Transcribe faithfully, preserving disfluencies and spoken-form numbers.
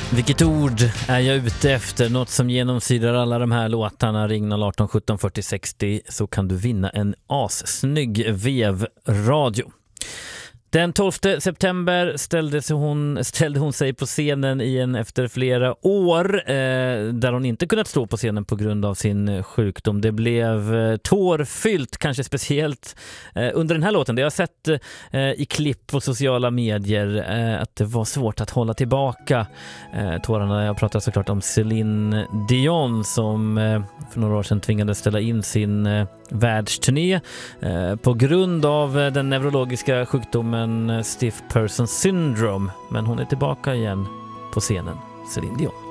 Vilket ord är jag ute efter? Något som genomsyrar alla de här låtarna. Ring noll ett åtta sjutton fyrtio sextio så kan du vinna en assnygg vevradio. Den tolfte september ställde sig hon, ställde hon sig på scenen igen efter flera år eh, där hon inte kunnat stå på scenen på grund av sin sjukdom. Det blev eh, tårfyllt, kanske speciellt eh, under den här låten. Det jag har sett eh, i klipp på sociala medier eh, att det var svårt att hålla tillbaka eh, tårarna. Jag pratar såklart om Céline Dion som eh, för några år sedan tvingades ställa in sin eh, världsturné eh, på grund av eh, den neurologiska sjukdomen Stiff Person Syndrome, men hon är tillbaka igen på scenen, Céline Dion.